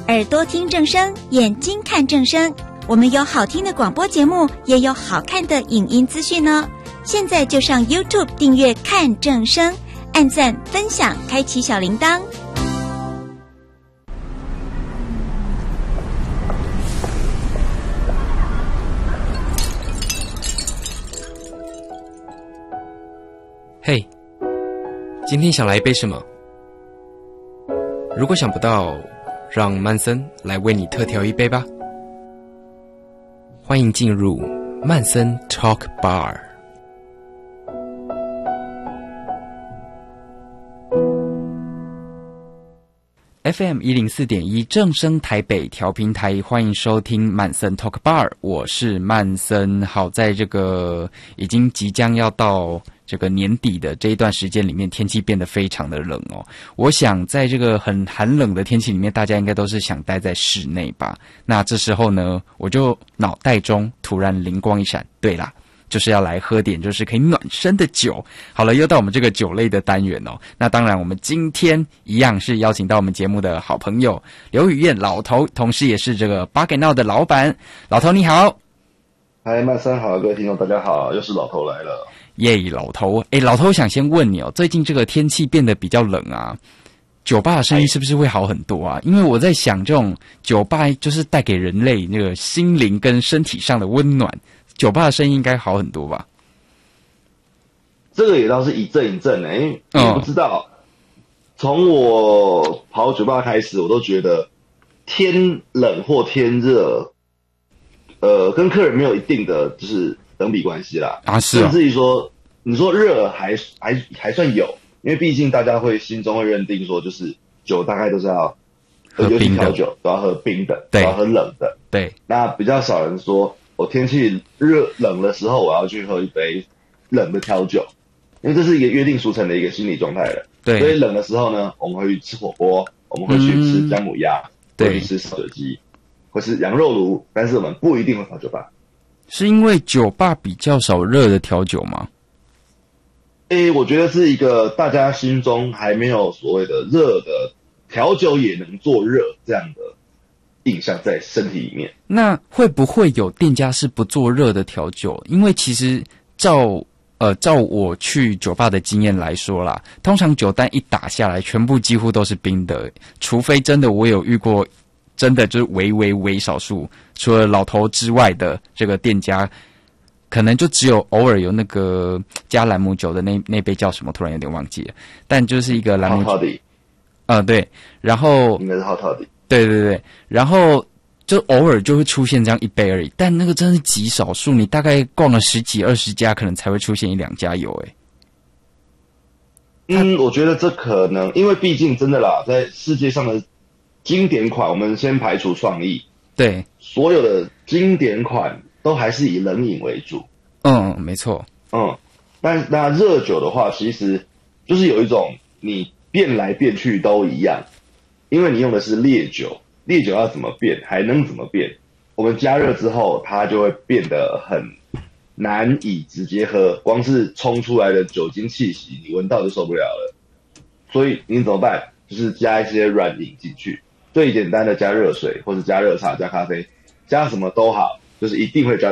耳朵听正声，眼睛看正声。我们有好听的广播节目，也有好看的影音资讯哦。现在就上 YouTube 订阅看正声，按赞分享，开启小铃铛。 嘿，今天想来一杯什么？如果想不到，让曼森来为你特调一杯吧。欢迎进入曼森 Talk Bar。FM 104.1正声台北调频台，欢迎收听曼森 Talk Bar， 我是曼森。好在这个已经即将要到这个年底的这一段时间里面，天气变得非常的冷哦。我想在这个很寒冷的天气里面，大家应该都是想待在室内吧。那这时候呢，我就脑袋中突然灵光一闪，对啦，就是要来喝点就是可以暖身的酒。好了，又到我们这个酒类的单元哦。那当然我们今天一样是邀请到我们节目的好朋友刘宇燕老头，同时也是这个巴给闹的老板。老头你好。 嗨，曼森好，各位听众大家好，又是老头来了。 耶，老头。老头想先问你哦，最近这个天气变得比较冷啊，酒吧的生意是不是会好很多啊？因为我在想，这种酒吧就是带给人类那个心灵跟身体上的温暖，酒吧的生意应该好很多吧？ 这个也倒是一阵一阵的，因为也不知道，从我跑酒吧开始，我都觉得天冷或天热，跟客人没有一定的就是等比关系啦。啊，是啊。甚至于说，你说热还算有，因为毕竟大家会心中会认定说，就是酒大概都是要喝冰的，调酒都要喝冰的，都要喝冷的。对。那比较少人说，我天气冷的时候，我要去喝一杯冷的调酒，因为这是一个约定俗成的一个心理状态了。对。所以冷的时候呢，我们会去吃火锅，我们会去吃姜母鸭，会去吃烧酒鸡，或是羊肉炉，但是我们不一定会跑酒吧。 是因为酒吧比较少热的调酒吗？ 我觉得是一个大家心中还没有所谓的热的调酒也能做热这样的印象在身体里面。 那会不会有店家是不做热的调酒？因为其实照我去酒吧的经验来说啦，通常酒单一打下来，全部几乎都是冰的，除非真的我有遇过。真的就是微少数，除了老头之外的这个店家，可能就只有偶尔有那个加朗姆酒的那杯叫什么，突然有点忘记了，但就是一个朗姆酒，对，然后应该是 Hot Toddy， 对，然后就偶尔就会出现这样一杯而已，但那个真是极少数，你大概逛了10几20家，可能才会出现1-2家有我觉得这可能，因为毕竟真的啦，在世界上的经典款，我们先排除创意，对，所有的经典款都还是以冷饮为主。 没错。 但那热酒的话，其实就是有一种你变来变去都一样，因为你用的是烈酒，烈酒要怎么变，还能怎么变？我们加热之后，它就会变得很难以直接喝，光是冲出来的酒精气息，你闻到就受不了了。所以你怎么办？就是加一些软饮进去。最简单的加热水，或是加热茶、加咖啡，加什么都好，就是一定会加